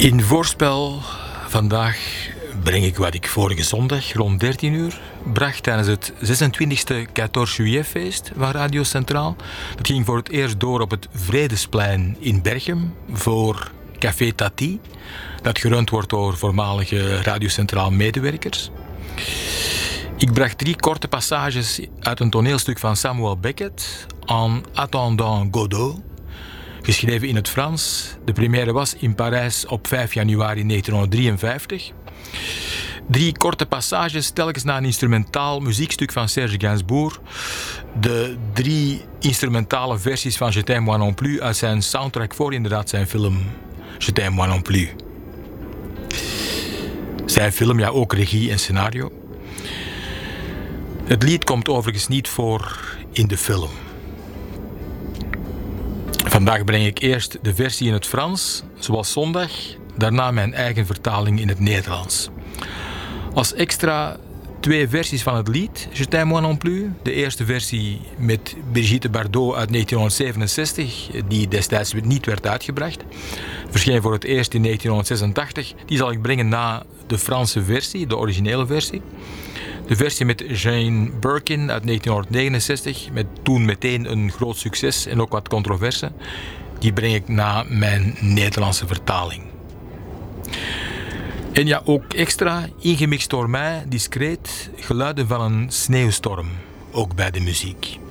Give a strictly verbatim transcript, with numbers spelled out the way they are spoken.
In Voorspel vandaag breng ik wat ik vorige zondag rond dertien uur bracht tijdens het zesentwintigste veertien juillet feest van Radio Centraal. Dat ging voor het eerst door op het Vredesplein in Berchem voor Café Tati, dat gerund wordt door voormalige Radio Centraal medewerkers. Ik bracht drie korte passages uit een toneelstuk van Samuel Beckett, En attendant Godot, geschreven in het Frans. De première was in Parijs op vijf januari negentienhonderddrieënvijftig. Drie korte passages, telkens na een instrumentaal muziekstuk van Serge Gainsbourg. De drie instrumentale versies van Je t'aime moi non plus uit zijn soundtrack voor inderdaad zijn film Je t'aime moi non plus. Zijn film, ja, ook regie en scenario. Het lied komt overigens niet voor in de film. Vandaag breng ik eerst de versie in het Frans, zoals zondag, daarna mijn eigen vertaling in het Nederlands. Als extra twee versies van het lied, Je t'aime moi non plus. De eerste versie met Brigitte Bardot uit negentienhonderdzevenenzestig, die destijds niet werd uitgebracht. Verscheen voor het eerst in negentienhonderdzesentachtig. Die zal ik brengen na de Franse versie, de originele versie. De versie met Jane Birkin uit negentienhonderdnegenenzestig, met toen meteen een groot succes en ook wat controverse, die breng ik na mijn Nederlandse vertaling. En ja, ook extra, ingemixt door mij, discreet, geluiden van een sneeuwstorm, ook bij de muziek.